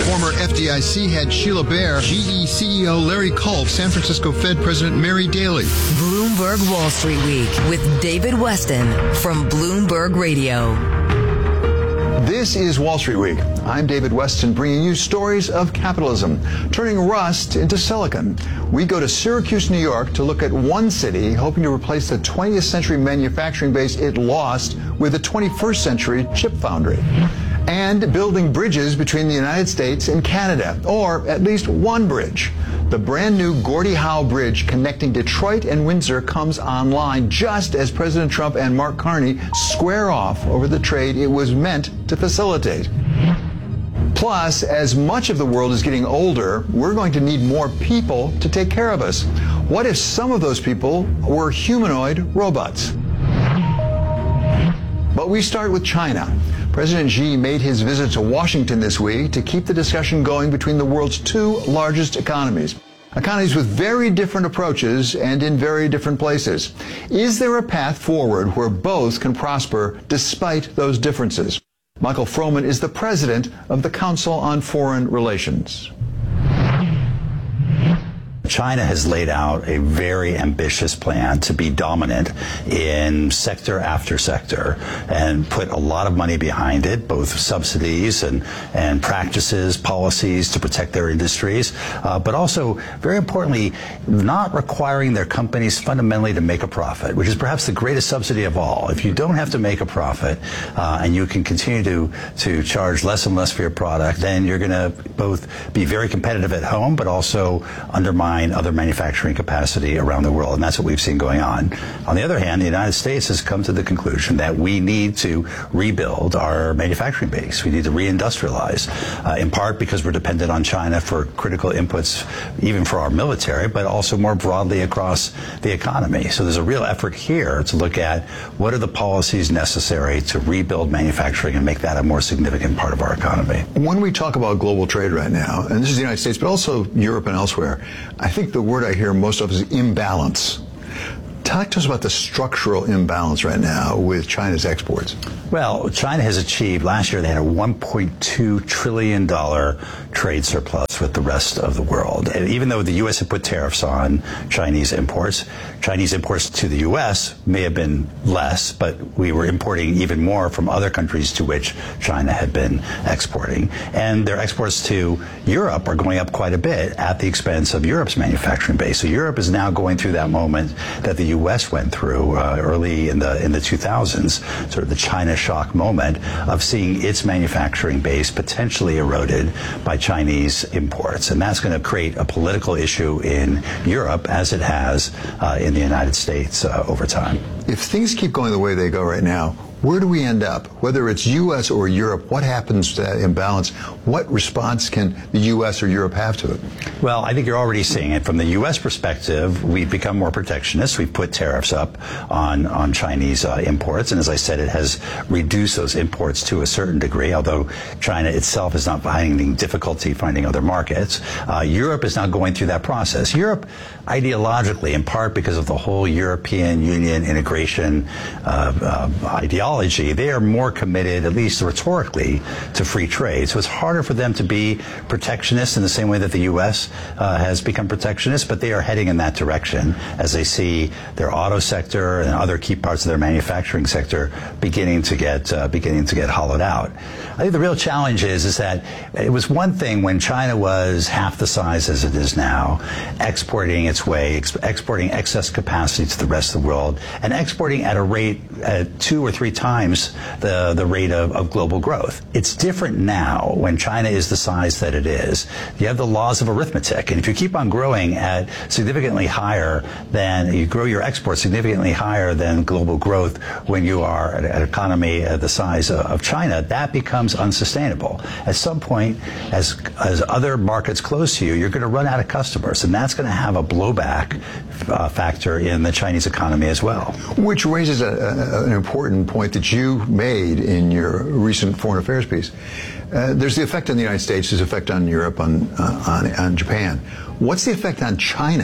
Former FDIC head Sheila Bair, GE CEO Larry Culp, San Francisco Fed President Mary Daly. Bloomberg Wall Street Week with David Weston from Bloomberg Radio. This is Wall Street Week. I'm David Weston, bringing you stories of capitalism, turning rust into silicon. We go to Syracuse, New York, to look at one city hoping to replace the 20th century manufacturing base it lost with a 21st century chip foundry. And building bridges between the United States and Canada, or at least one bridge. The brand new Gordie Howe Bridge connecting Detroit and Windsor comes online just as President Trump and Mark Carney square off over the trade it was meant to facilitate. Plus, as much of the world is getting older, we're going to need more people to take care of us. What if some of those people were humanoid robots? But we start with China. President Xi made his visit to Washington this week to keep the discussion going between the world's two largest economies. Economies with very different approaches and in very different places. Is there a path forward where both can prosper despite those differences? Michael Froman is the president of the Council on Foreign Relations. China has laid out a very ambitious plan to be dominant in sector after sector and put a lot of money behind it, both subsidies and practices, policies to protect their industries, but also, very importantly, not requiring their companies fundamentally to make a profit, which is perhaps the greatest subsidy of all. If you don't have to make a profit and you can continue to charge less and less for your product, then you're going to both be very competitive at home, but also undermine other manufacturing capacity around the world, and that's what we've seen going on. On the other hand, the United States has come to the conclusion that we need to rebuild our manufacturing base. We need to reindustrialize, in part because we're dependent on China for critical inputs, even for our military, but also more broadly across the economy. So there's a real effort here to look at what are the policies necessary to rebuild manufacturing and make that a more significant part of our economy. When we talk about global trade right now, and this is the United States, but also Europe and elsewhere, I think the word I hear most of is imbalance. Talk to us about the structural imbalance right now with China's exports. Well, China has achieved, last year they had a $1.2 trillion trade surplus with the rest of the world. And even though the U.S. had put tariffs on Chinese imports to the U.S. may have been less, but we were importing even more from other countries to which China had been exporting. And their exports to Europe are going up quite a bit at the expense of Europe's manufacturing base. So Europe is now going through that moment that the U.S. went through early in the 2000s, sort of the China shock moment of seeing its manufacturing base potentially eroded by Chinese imports. And that's going to create a political issue in Europe as it has in the United States over time. If things keep going the way they go right now, where do we end up? Whether it's U.S. or Europe, what happens to that imbalance? What response can the U.S. or Europe have to it? Well, I think you're already seeing it. From the U.S. perspective, we've become more protectionist. We've put tariffs up on Chinese imports. And as I said, it has reduced those imports to a certain degree, although China itself is not finding difficulty finding other markets. Europe is now going through that process. Europe, ideologically, in part because of the whole European Union integration ideology, they are more committed, at least rhetorically, to free trade. So it's harder for them to be protectionist in the same way that the U.S. Has become protectionist, but they are heading in that direction as they see their auto sector and other key parts of their manufacturing sector beginning to get hollowed out. I think the real challenge is that it was one thing when China was half the size as it is now, exporting its way, exporting excess capacity to the rest of the world, and exporting at a rate 2 or 3 times the rate of global growth. It's different now when China is the size that it is. You have the laws of arithmetic, and if you keep on growing at significantly higher than, you grow your exports significantly higher than global growth when you are at an economy the size of China, that becomes unsustainable. At some point, as other markets close to you, you're going to run out of customers, and that's going to have a blowback factor in the Chinese economy as well. Which raises an important point that you made in your recent foreign affairs piece. There's the effect on the United States, there's the effect on Europe, on Japan. What's the effect on China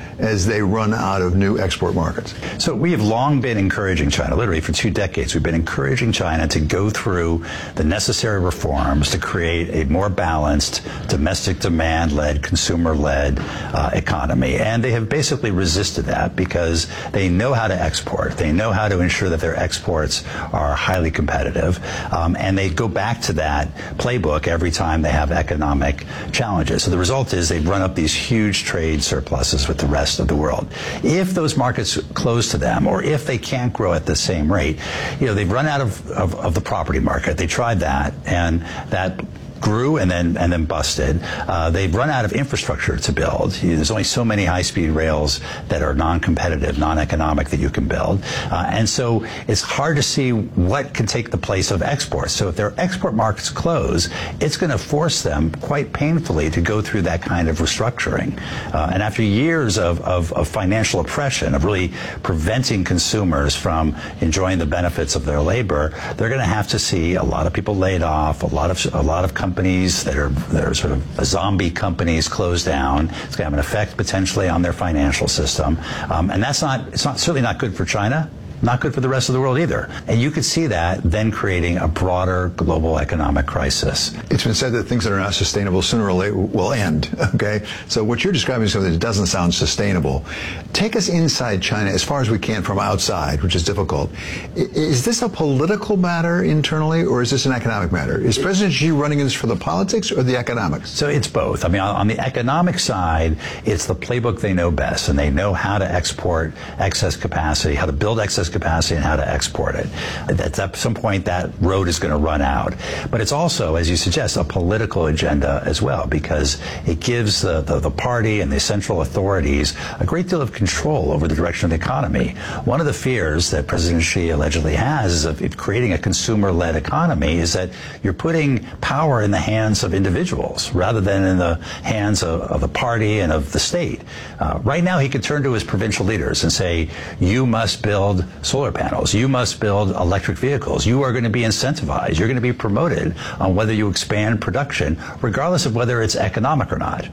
as they run out of new export markets? So we have long been encouraging China, literally for 2 decades, we've been encouraging China to go through the necessary reforms to create a more balanced, domestic demand-led, consumer-led economy. And they have basically resisted that because they know how to export. They know how to ensure that their exports are highly competitive. And they go back to that playbook every time they have economic challenges. So the result is they've run up these huge trade surpluses with the rest of the world. If those markets close to them, or if they can't grow at the same rate, they've run out of the property market. They tried that, and that grew and then busted. They've run out of infrastructure to build. There's only so many high-speed rails that are non-competitive, non-economic that you can build. And so it's hard to see what can take the place of exports. So if their export markets close, it's going to force them quite painfully to go through that kind of restructuring. And after years of financial oppression, of really preventing consumers from enjoying the benefits of their labor, they're going to have to see a lot of people laid off, a lot of companies that are sort of zombie companies close down. It's going to have an effect potentially on their financial system, and it's certainly not good for China. Not good for the rest of the world either. And you could see that then creating a broader global economic crisis. It's been said that things that are not sustainable sooner or later will end, okay? So what you're describing is something that doesn't sound sustainable. Take us inside China as far as we can from outside, which is difficult. Is this a political matter internally, or is this an economic matter? Is President Xi running this for the politics or the economics? So it's both. I mean, on the economic side, it's the playbook they know best, and they know how to export excess capacity, how to build excess capacity, and how to export it. At some point, that road is going to run out. But it's also, as you suggest, a political agenda as well, because it gives the party and the central authorities a great deal of control over the direction of the economy. One of the fears that President Xi allegedly has is of creating a consumer-led economy is that you're putting power in the hands of individuals rather than in the hands of the party and of the state. Right now, he could turn to his provincial leaders and say, you must build solar panels. You must build electric vehicles. You are going to be incentivized. You're going to be promoted on whether you expand production, regardless of whether it's economic or not.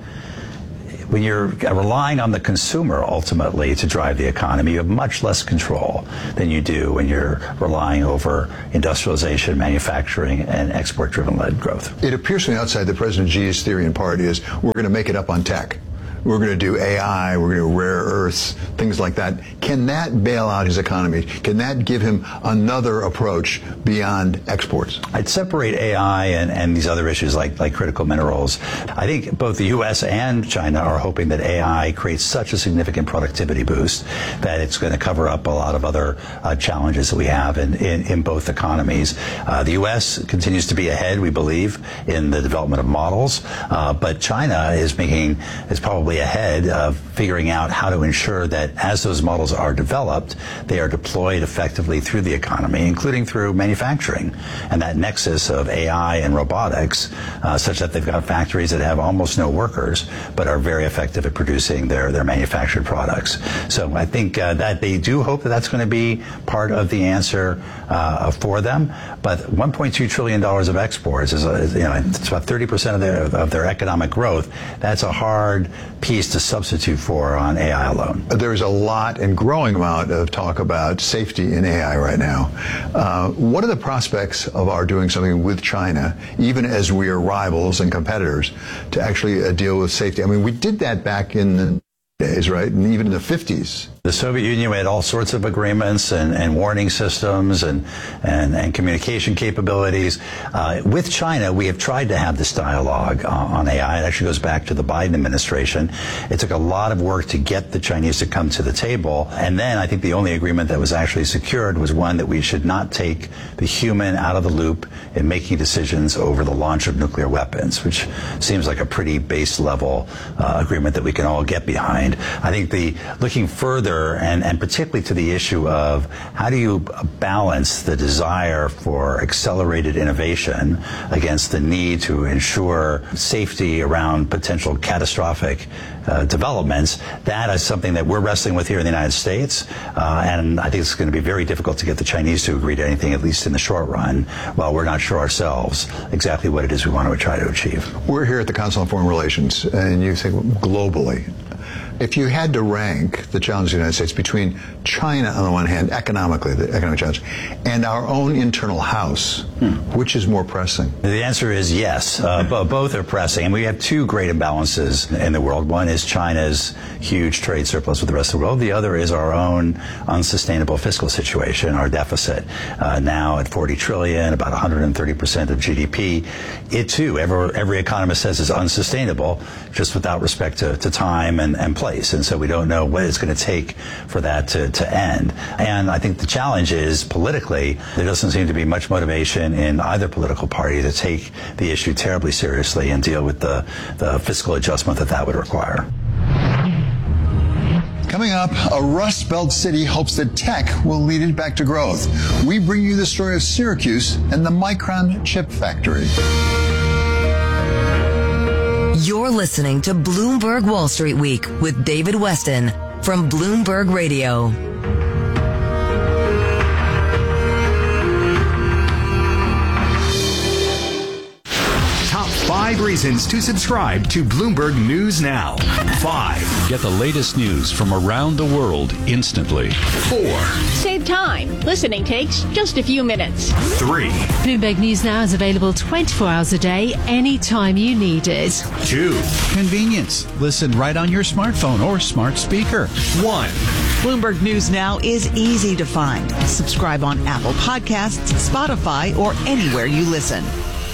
When you're relying on the consumer ultimately to drive the economy, you have much less control than you do when you're relying over industrialization, manufacturing, and export-driven led growth. It appears from the outside that President Xi's theory and party is we're going to make it up on tech. We're going to do AI, we're going to do rare earths, things like that. Can that bail out his economy? Can that give him another approach beyond exports? I'd separate AI and these other issues like critical minerals. I think both the U.S. and China are hoping that AI creates such a significant productivity boost that it's going to cover up a lot of other challenges that we have in both economies. The U.S. continues to be ahead, we believe, in the development of models, but China is probably ahead of figuring out how to ensure that as those models are developed, they are deployed effectively through the economy, including through manufacturing, and that nexus of AI and robotics, such that they've got factories that have almost no workers, but are very effective at producing their manufactured products. So I think that they do hope that that's going to be part of the answer for them. But $1.2 trillion of exports is it's about 30% of their economic growth. That's a hard piece to substitute for on AI alone. There's a lot and growing amount of talk about safety in AI right now. What are the prospects of our doing something with China, even as we are rivals and competitors, to actually deal with safety? I mean, we did that back in the days, right? And even in the 50s. The Soviet Union had all sorts of agreements and warning systems and communication capabilities. With China, we have tried to have this dialogue on AI. It actually goes back to the Biden administration. It took a lot of work to get the Chinese to come to the table. And then I think the only agreement that was actually secured was one that we should not take the human out of the loop in making decisions over the launch of nuclear weapons, which seems like a pretty base level agreement that we can all get behind. I think looking further, and particularly to the issue of how do you balance the desire for accelerated innovation against the need to ensure safety around potential catastrophic developments. That is something that we're wrestling with here in the United States, and I think it's going to be very difficult to get the Chinese to agree to anything, at least in the short run, while we're not sure ourselves exactly what it is we want to try to achieve. We're here at the Council on Foreign Relations, and you think globally. If you had to rank the challenges of the United States between China on the one hand, economically, the economic challenge, and our own internal house, which is more pressing? The answer is yes. Both are pressing. And we have two great imbalances in the world. One is China's huge trade surplus with the rest of the world. The other is our own unsustainable fiscal situation, our deficit, now at 40 trillion, about 130% of GDP. It too, every economist says, is unsustainable, just without respect to time and place. And so we don't know what it's going to take for that to end. And I think the challenge is, politically, there doesn't seem to be much motivation in either political party to take the issue terribly seriously and deal with the fiscal adjustment that would require. Coming up, a Rust Belt city hopes that tech will lead it back to growth. We bring you the story of Syracuse and the Micron chip factory. You're listening to Bloomberg Wall Street Week with David Weston from Bloomberg Radio. Top 5 reasons to subscribe to Bloomberg News Now. 5. Get the latest news from around the world instantly. 4. Save time. Listening takes just a few minutes. 3. Bloomberg News Now is available 24 hours a day, anytime you need it. 2. Convenience. Listen right on your smartphone or smart speaker. 1. Bloomberg News Now is easy to find. Subscribe on Apple Podcasts, Spotify, or anywhere you listen.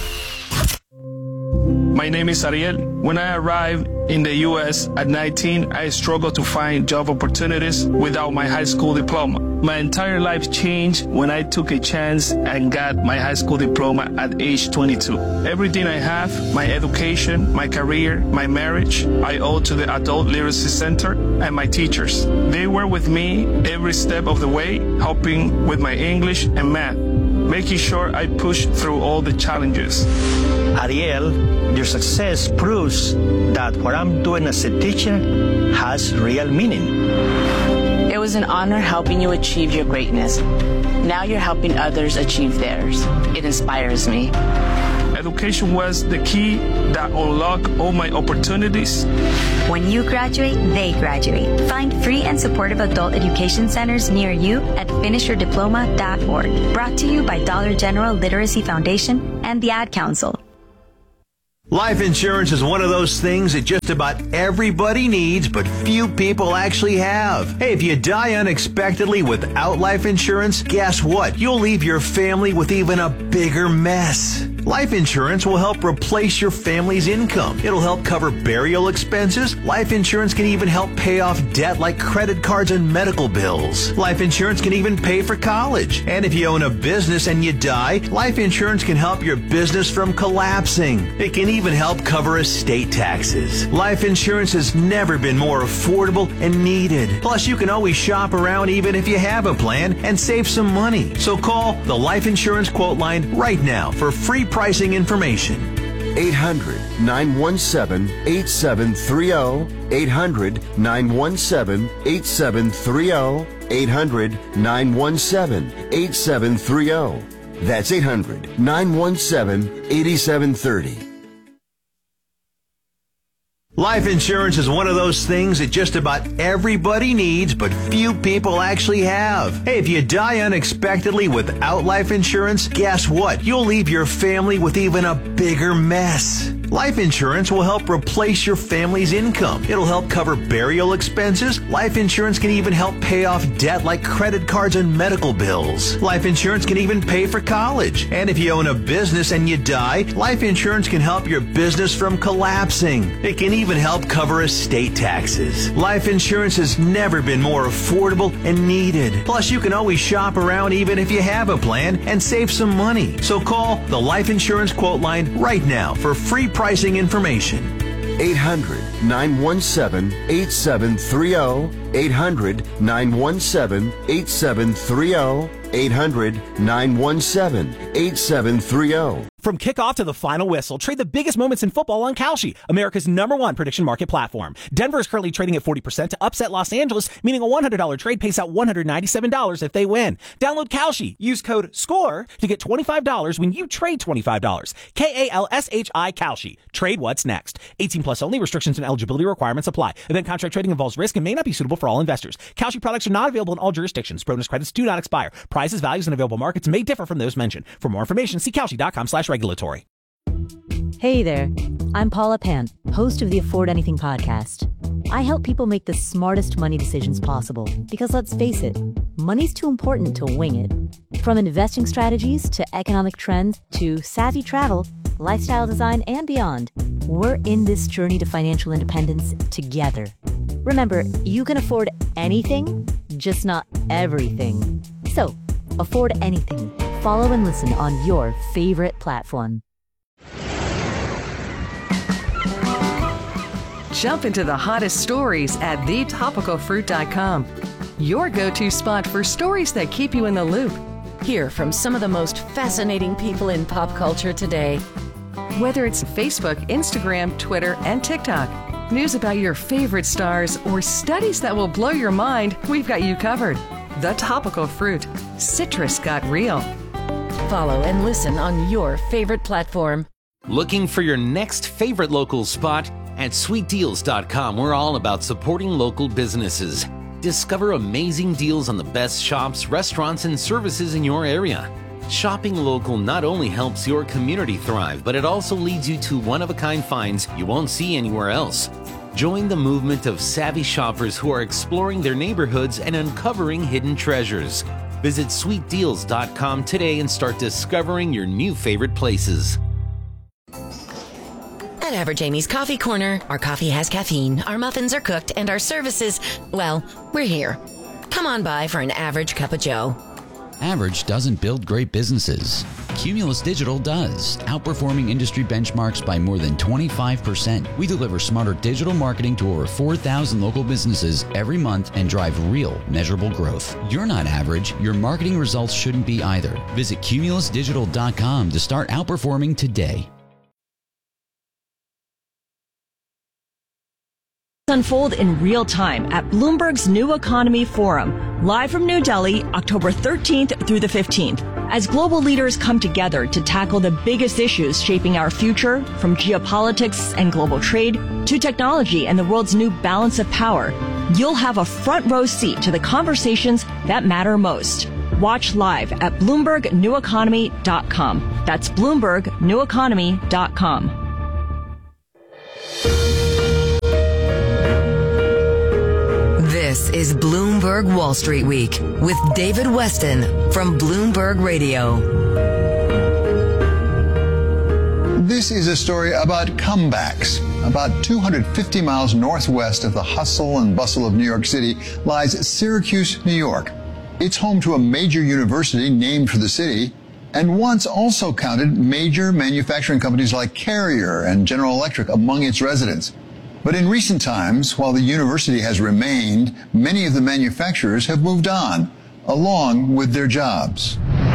My name is Ariel. When I arrived in the U.S. at 19, I struggled to find job opportunities without my high school diploma. My entire life changed when I took a chance and got my high school diploma at age 22. Everything I have, my education, my career, my marriage, I owe to the Adult Literacy Center and my teachers. They were with me every step of the way, helping with my English and math, making sure I pushed through all the challenges. Ariel, your success proves that what I'm doing as a teacher has real meaning. It was an honor helping you achieve your greatness. Now you're helping others achieve theirs. It inspires me. Education was the key that unlocked all my opportunities. When you graduate, they graduate. Find free and supportive adult education centers near you at finishyourdiploma.org. Brought to you by Dollar General Literacy Foundation and the Ad Council. Life insurance is one of those things that just about everybody needs, but few people actually have. Hey, if you die unexpectedly without life insurance, guess what? You'll leave your family with even a bigger mess. Life insurance will help replace your family's income. It'll help cover burial expenses. Life insurance can even help pay off debt like credit cards and medical bills. Life insurance can even pay for college. And if you own a business and you die, life insurance can help your business from collapsing. It can even help cover estate taxes. Life insurance has never been more affordable and needed. Plus, you can always shop around even if you have a plan and save some money. So call the Life Insurance Quote Line right now for free pricing information. 800-917-8730. 800-917-8730. 800-917-8730. That's 800-917-8730. Life insurance is one of those things that just about everybody needs, but few people actually have. Hey, if you die unexpectedly without life insurance, guess what? You'll leave your family with even a bigger mess. Life insurance will help replace your family's income. It'll help cover burial expenses. Life insurance can even help pay off debt like credit cards and medical bills. Life insurance can even pay for college. And if you own a business and you die, life insurance can help your business from collapsing. It can even help cover estate taxes. Life insurance has never been more affordable and needed. Plus, you can always shop around even if you have a plan and save some money. So call the Life Insurance Quote Line right now for free pricing information. 800-917-8730. 800-917-8730. 800-917-8730. From kickoff to the final whistle, trade the biggest moments in football on Kalshi, America's #1 prediction market platform. Denver is currently trading at 40% to upset Los Angeles, meaning a $100 trade pays out $197 if they win. Download Kalshi. Use code SCORE to get $25 when you trade $25. KALSHI Kalshi. Trade what's next. 18 plus only. Restrictions and eligibility requirements apply. Event contract trading involves risk and may not be suitable for all investors. Kalshi products are not available in all jurisdictions. Bonus credits do not expire. Prices, values, and available markets may differ from those mentioned. For more information, see Kalshi.com/regulatory. Hey there, I'm Paula Pant, host of the Afford Anything podcast. I help people make the smartest money decisions possible because let's face it, money's too important to wing it. From investing strategies to economic trends to savvy travel, lifestyle design, and beyond, we're in this journey to financial independence together. Remember, you can afford anything, just not everything. So, afford anything. Follow and listen on your favorite platform. Jump into the hottest stories at thetopicalfruit.com. Your go-to spot for stories that keep you in the loop. Hear from some of the most fascinating people in pop culture today. Whether it's Facebook, Instagram, Twitter, and TikTok, news about your favorite stars, or studies that will blow your mind, we've got you covered. The Topical Fruit. Citrus got real. Follow and listen on your favorite platform. Looking for your next favorite local spot? At sweetdeals.com, we're all about supporting local businesses. Discover amazing deals on the best shops, restaurants, and services in your area. Shopping local not only helps your community thrive, but it also leads you to one-of-a-kind finds you won't see anywhere else. Join the movement of savvy shoppers who are exploring their neighborhoods and uncovering hidden treasures. Visit sweetdeals.com today and start discovering your new favorite places. At Average Amy's Coffee Corner, our coffee has caffeine, our muffins are cooked, and our services, well, we're here. Come on by for an average cup of joe. Average doesn't build great businesses. Cumulus Digital does, outperforming industry benchmarks by more than 25%. We deliver smarter digital marketing to over 4,000 local businesses every month and drive real, measurable growth. You're not average. Your marketing results shouldn't be either. Visit cumulusdigital.com to start outperforming today. Unfold in real time at Bloomberg's New Economy Forum, live from New Delhi, October 13th through the 15th, as global leaders come together to tackle the biggest issues shaping our future, from geopolitics and global trade to technology and the world's new balance of power. You'll have a front row seat to the conversations that matter most. Watch live at BloombergNewEconomy.com. That's BloombergNewEconomy.com. This is Bloomberg Wall Street Week with David Weston from Bloomberg Radio. This is a story about comebacks. About 250 miles northwest of the hustle and bustle of New York City lies Syracuse, New York. It's home to a major university named for the city, and once also counted major manufacturing companies like Carrier and General Electric among its residents. But in recent times, while the university has remained, many of the manufacturers have moved on, along with their jobs.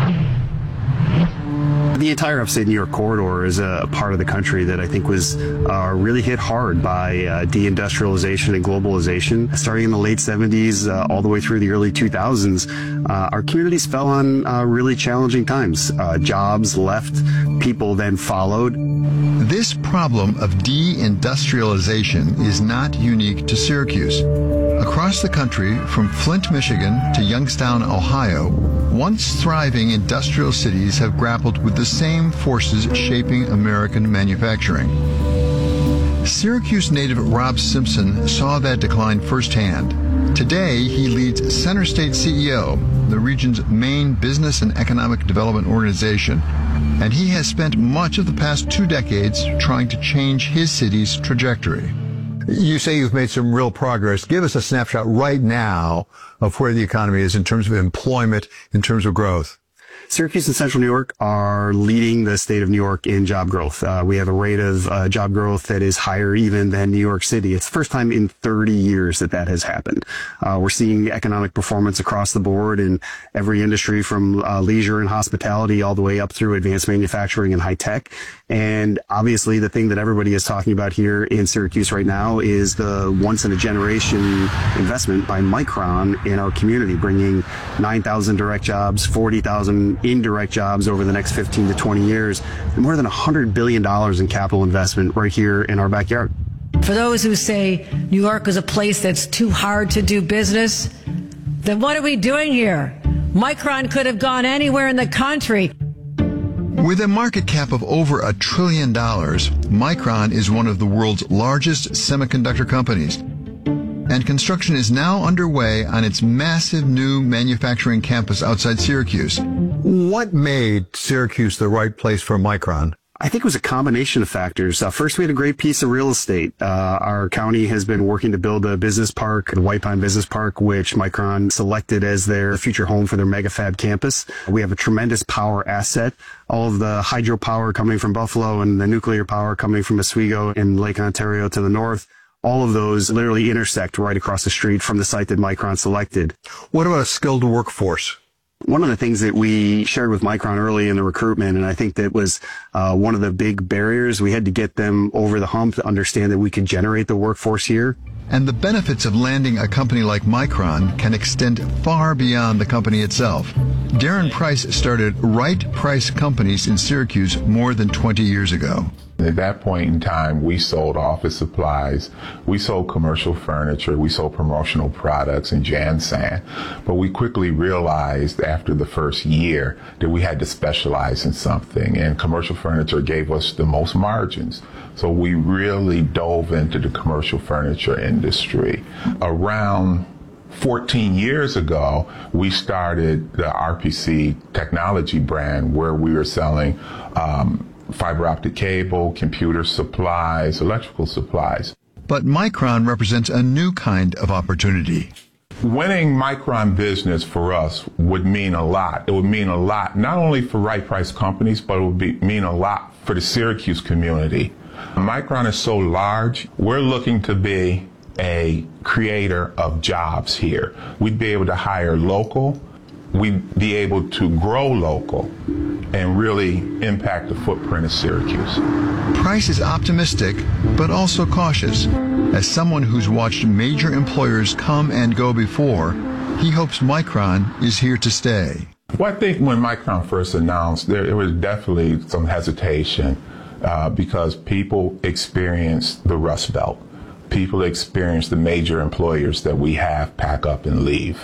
The entire upstate New York corridor is a part of the country that I think was really hit hard by deindustrialization and globalization. Starting in the late 70s all the way through the early 2000s, our communities fell on really challenging times. Jobs left, people then followed. This problem of deindustrialization is not unique to Syracuse. Across the country, from Flint, Michigan to Youngstown, Ohio, once thriving industrial cities have grappled with the same forces shaping American manufacturing. Syracuse native Rob Simpson saw that decline firsthand. Today, he leads Center State CEO, the region's main business and economic development organization, and he has spent much of the past 2 decades trying to change his city's trajectory. You say you've made some real progress. Give us a snapshot right now of where the economy is in terms of employment, in terms of growth. Syracuse and Central New York are leading the state of New York in job growth. We have a rate of job growth that is higher even than New York City. It's the first time in 30 years that has happened. We're seeing economic performance across the board in every industry from leisure and hospitality all the way up through advanced manufacturing and high tech. And obviously the thing that everybody is talking about here in Syracuse right now is the once in a generation investment by Micron in our community, bringing 9,000 direct jobs, 40,000 indirect jobs over the next 15 to 20 years, and more than $100 billion in capital investment right here in our backyard. For those who say New York is a place that's too hard to do business, then what are we doing here? Micron could have gone anywhere in the country. With a market cap of over $1 trillion, Micron is one of the world's largest semiconductor companies. And construction is now underway on its massive new manufacturing campus outside Syracuse. What made Syracuse the right place for Micron? I think it was a combination of factors. First, we had a great piece of real estate. Our county has been working to build a business park, the White Pine Business Park, which Micron selected as their future home for their megafab campus. We have a tremendous power asset. All of the hydropower coming from Buffalo and the nuclear power coming from Oswego and Lake Ontario to the north. All of those literally intersect right across the street from the site that Micron selected. What about a skilled workforce? One of the things that we shared with Micron early in the recruitment, and I think that was one of the big barriers, we had to get them over the hump to understand that we could generate the workforce here. And the benefits of landing a company like Micron can extend far beyond the company itself. Darren Price started Right Price Companies in Syracuse more than 20 years ago. At that point in time, we sold office supplies, we sold commercial furniture, we sold promotional products and Jan-San. But we quickly realized after the first year that we had to specialize in something, and commercial furniture gave us the most margins. So we really dove into the commercial furniture industry. Around 14 years ago, we started the RPC technology brand, where we were selling fiber optic cable, computer supplies, electrical supplies. But Micron represents a new kind of opportunity. Winning Micron business for us would mean a lot. It would mean a lot not only for Right Price Companies, but it would mean a lot for the Syracuse community. Micron is so large, we're looking to be a creator of jobs here. We'd be able to hire local, we'd be able to grow local, and really impact the footprint of Syracuse. Price is optimistic, but also cautious. As someone who's watched major employers come and go before, he hopes Micron is here to stay. Well, I think when Micron first announced, there was definitely some hesitation because people experienced the Rust Belt. People experienced the major employers that we have pack up and leave.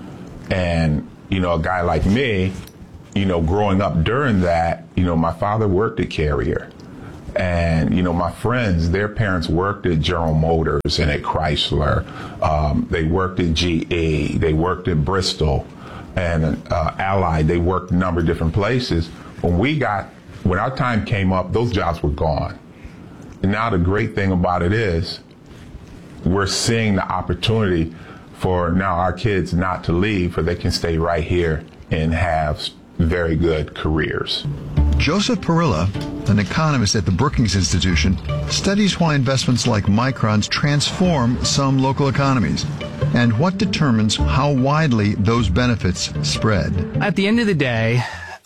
And, you know, a guy like me, you know, growing up during that, you know, my father worked at Carrier. And, you know, my friends, their parents worked at General Motors and at Chrysler. They worked at GE. They worked at Bristol and Allied. They worked a number of different places. When our time came up, those jobs were gone. And now the great thing about it is we're seeing the opportunity for now our kids not to leave, for they can stay right here and have very good careers. Joseph Parilla, an economist at the Brookings Institution, studies why investments like Micron's transform some local economies and what determines how widely those benefits spread. At the end of the day,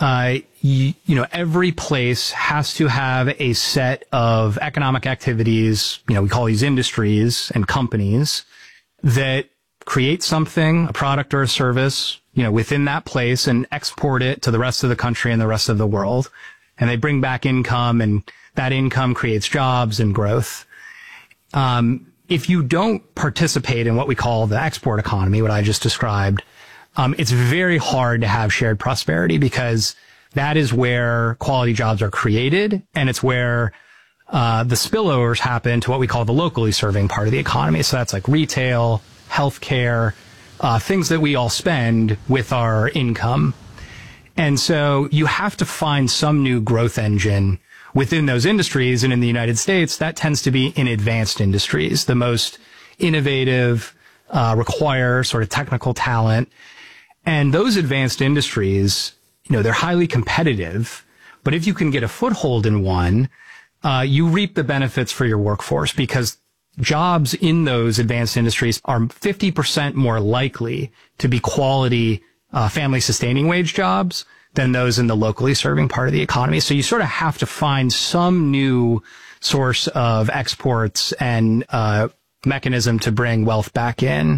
every place has to have a set of economic activities, we call these industries and companies, that create something, a product or a service, within that place and export it to the rest of the country and the rest of the world. And they bring back income, and that income creates jobs and growth. If you don't participate in what we call the export economy, what I just described, it's very hard to have shared prosperity, because that is where quality jobs are created, and it's where the spillovers happen to what we call the locally serving part of the economy. So that's like retail, healthcare, things that we all spend with our income. And so you have to find some new growth engine within those industries. And in the United States, that tends to be in advanced industries. The most innovative, require sort of technical talent. And those advanced industries they're highly competitive, but if you can get a foothold in one, you reap the benefits for your workforce, because jobs in those advanced industries are 50% more likely to be quality, family sustaining wage jobs than those in the locally serving part of the economy. So you sort of have to find some new source of exports and mechanism to bring wealth back in.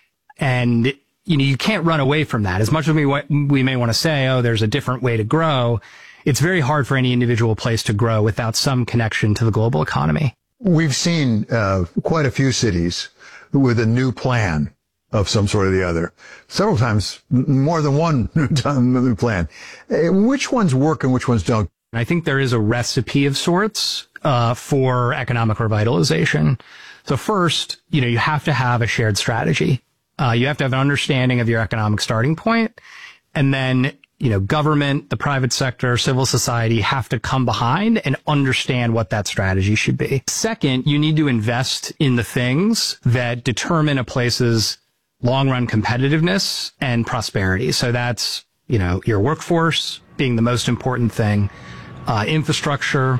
And, you can't run away from that. As much as we may want to say, oh, there's a different way to grow, it's very hard for any individual place to grow without some connection to the global economy. We've seen quite a few cities with a new plan of some sort or the other. Several times, more than one new plan. Which ones work and which ones don't? I think there is a recipe of sorts for economic revitalization. So first, you have to have a shared strategy. You have to have an understanding of your economic starting point. And then, government, the private sector, civil society have to come behind and understand what that strategy should be. Second, you need to invest in the things that determine a place's long-run competitiveness and prosperity. So that's, your workforce being the most important thing, infrastructure,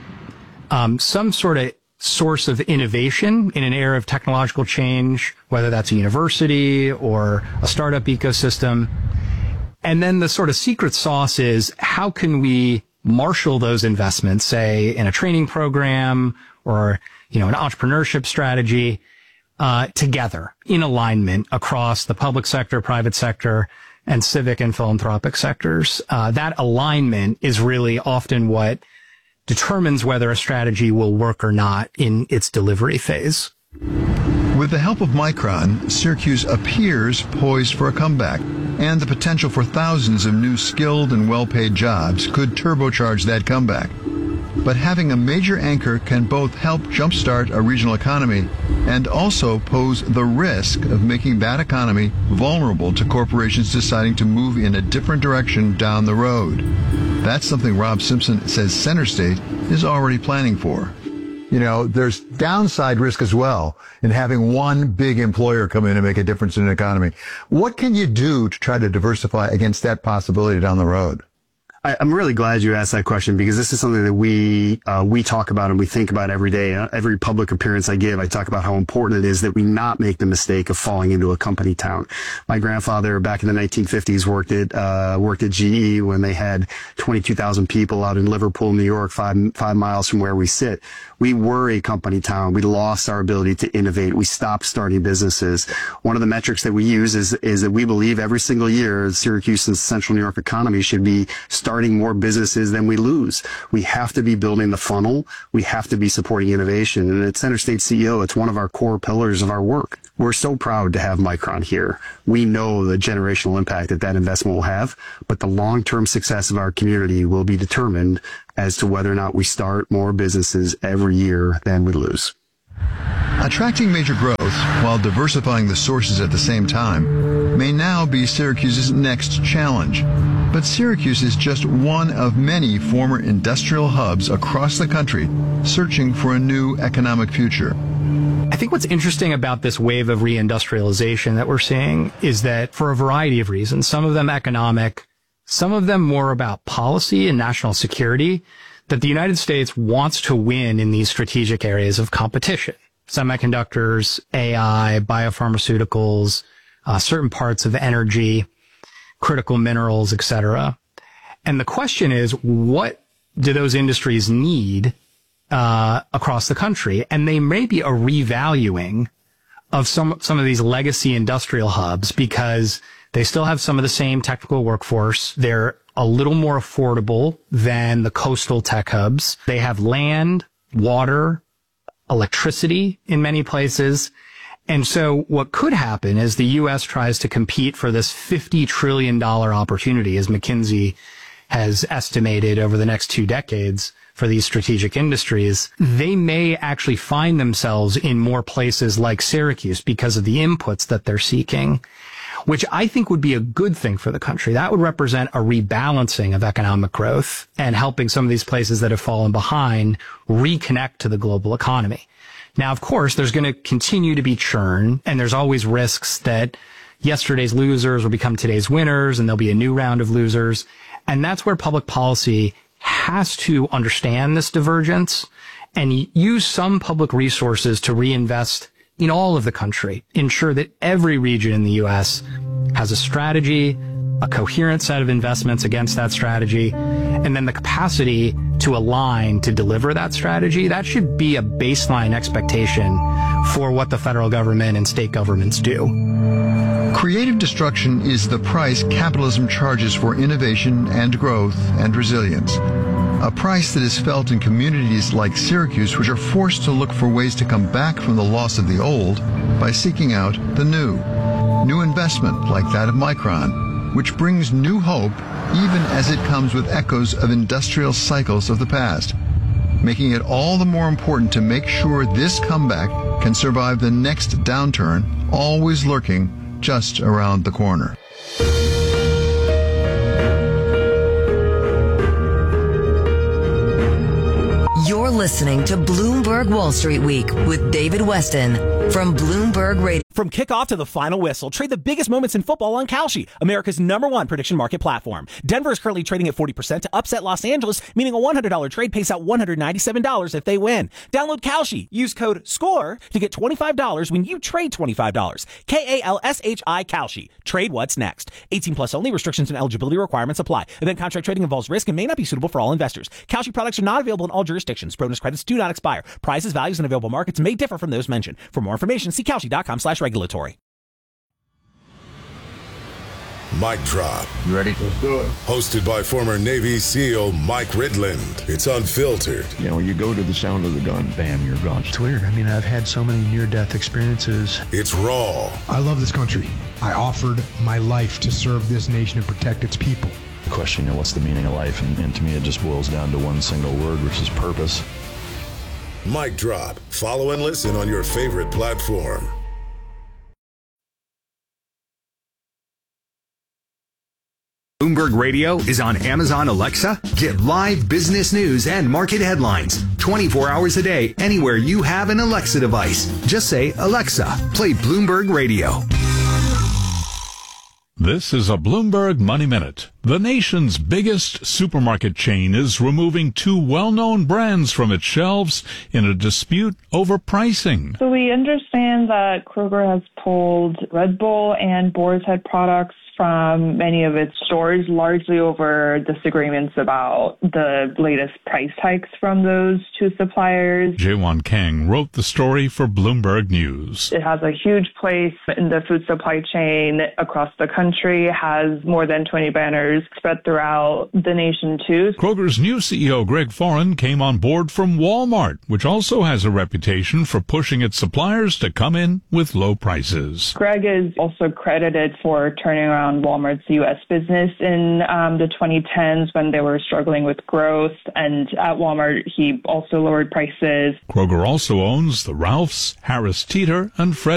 some sort of source of innovation in an era of technological change, whether that's a university or a startup ecosystem. And then the sort of secret sauce is, how can we marshal those investments, say in a training program or, an entrepreneurship strategy, together in alignment across the public sector, private sector, and civic and philanthropic sectors. That alignment is really often what determines whether a strategy will work or not in its delivery phase. With the help of Micron, Syracuse appears poised for a comeback, and the potential for thousands of new skilled and well-paid jobs could turbocharge that comeback. But having a major anchor can both help jumpstart a regional economy and also pose the risk of making that economy vulnerable to corporations deciding to move in a different direction down the road. That's something Rob Simpson says Center State is already planning for. There's downside risk as well in having one big employer come in and make a difference in an economy. What can you do to try to diversify against that possibility down the road? I'm really glad you asked that question, because this is something that we talk about and we think about every day. Every public appearance I give, I talk about how important it is that we not make the mistake of falling into a company town. My grandfather back in the 1950s worked at GE when they had 22,000 people out in Liverpool, New York, 5 miles from where we sit. We were a company town. We lost our ability to innovate. We stopped starting businesses. One of the metrics that we use is that we believe every single year Syracuse and Central New York economy should be starting more businesses than we lose. We have to be building the funnel. We have to be supporting innovation. And at Center State CEO, it's one of our core pillars of our work. We're so proud to have Micron here. We know the generational impact that investment will have, but the long-term success of our community will be determined as to whether or not we start more businesses every year than we lose. Attracting major growth while diversifying the sources at the same time may now be Syracuse's next challenge. But Syracuse is just one of many former industrial hubs across the country searching for a new economic future. I think what's interesting about this wave of reindustrialization that we're seeing is that, for a variety of reasons, some of them economic, some of them more about policy and national security, that the United States wants to win in these strategic areas of competition. Semiconductors, AI, biopharmaceuticals, certain parts of energy, critical minerals, etc. And the question is, what do those industries need across the country? And they may be a revaluing of some of these legacy industrial hubs, because they still have some of the same technical workforce. They're a little more affordable than the coastal tech hubs. They have land, water, electricity in many places. And so what could happen is the U.S. tries to compete for this $50 trillion opportunity, as McKinsey has estimated over the next 2 decades for these strategic industries. They may actually find themselves in more places like Syracuse because of the inputs that they're seeking, which I think would be a good thing for the country. That would represent a rebalancing of economic growth and helping some of these places that have fallen behind reconnect to the global economy. Now, of course, there's going to continue to be churn, and there's always risks that yesterday's losers will become today's winners, and there'll be a new round of losers. And that's where public policy has to understand this divergence and use some public resources to reinvest in all of the country, ensure that every region in the U.S. has a strategy, a coherent set of investments against that strategy, and then the capacity to align to deliver that strategy. That should be a baseline expectation for what the federal government and state governments do. Creative destruction is the price capitalism charges for innovation and growth and resilience. A price that is felt in communities like Syracuse, which are forced to look for ways to come back from the loss of the old by seeking out the new. New investment like that of Micron, which brings new hope even as it comes with echoes of industrial cycles of the past, making it all the more important to make sure this comeback can survive the next downturn, always lurking just around the corner. You're listening to Bloomberg Wall Street Week with David Weston from Bloomberg Radio. From kickoff to the final whistle, trade the biggest moments in football on Kalshi, America's #1 prediction market platform. Denver is currently trading at 40% to upset Los Angeles, meaning a $100 trade pays out $197 if they win. Download Kalshi. Use code SCORE to get $25 when you trade $25. Kalshi Kalshi. Trade what's next. 18 plus only. Restrictions and eligibility requirements apply. Event contract trading involves risk and may not be suitable for all investors. Kalshi products are not available in all jurisdictions. Bonus credits do not expire. Prices, values, and available markets may differ from those mentioned. For more information, see Kalshi.com/regulatory. Mic Drop. You ready? Let's do it. Hosted by former Navy SEAL Mike Ridland. It's unfiltered. You know, you go to the sound of the gun, bam, you're gone. It's weird. I mean, I've had so many near-death experiences. It's raw. I love this country. I offered my life to serve this nation and protect its people. The question, you know, what's the meaning of life? And to me, it just boils down to one single word, which is purpose. Mic Drop. Follow and listen on your favorite platform. Bloomberg Radio is on Amazon Alexa. Get live business news and market headlines 24 hours a day anywhere you have an Alexa device. Just say, Alexa, play Bloomberg Radio. This is a Bloomberg Money Minute. The nation's biggest supermarket chain is removing two well-known brands from its shelves in a dispute over pricing. So we understand that Kroger has pulled Red Bull and Boar's Head products from many of its stores, largely over disagreements about the latest price hikes from those two suppliers. Jaewon Kang wrote the story for Bloomberg News. It has a huge place in the food supply chain across the country, has more than 20 banners spread throughout the nation too. Kroger's new CEO, Greg Foran, came on board from Walmart, which also has a reputation for pushing its suppliers to come in with low prices. Greg is also credited for turning around Walmart's U.S. business in the 2010s when they were struggling with growth. And at Walmart, he also lowered prices. Kroger also owns the Ralphs, Harris Teeter, and Fred